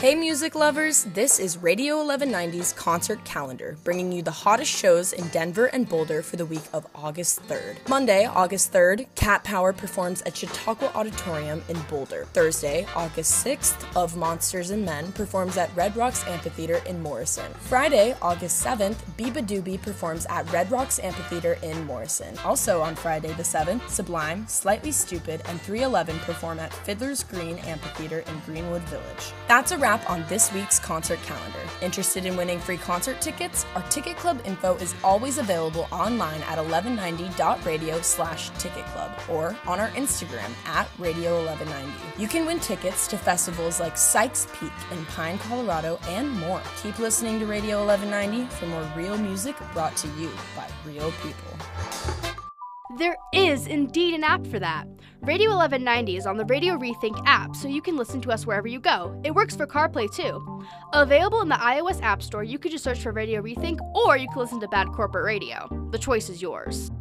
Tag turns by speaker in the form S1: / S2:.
S1: Hey music lovers, this is Radio 1190's concert calendar, bringing you the hottest shows in Denver and Boulder for the week of August 3rd. Monday, August 3rd, Cat Power performs at Chautauqua Auditorium in Boulder. Thursday, August 6th, Of Monsters and Men performs at Red Rocks Amphitheater in Morrison. Friday, August 7th, Biba Doobie performs at Red Rocks Amphitheater in Morrison. Also on Friday the 7th, Sublime, Slightly Stupid, and 311 perform at Fiddler's Green Amphitheater in Greenwood Village. That's a wrap on this week's concert calendar. Interested in winning free concert tickets? Our Ticket Club info is always available online at 1190.radio/ticket club or on our Instagram at Radio 1190. You can win tickets to festivals like Sykes Peak in Pine, Colorado, and more. Keep listening to Radio 1190 for more real music brought to you by real people.
S2: There is indeed an app for that. Radio 1190 is on the Radio Rethink app, so you can listen to us wherever you go. It works for CarPlay too. Available in the iOS App Store, you could just search for Radio Rethink, or you can listen to Bad Corporate Radio. The choice is yours.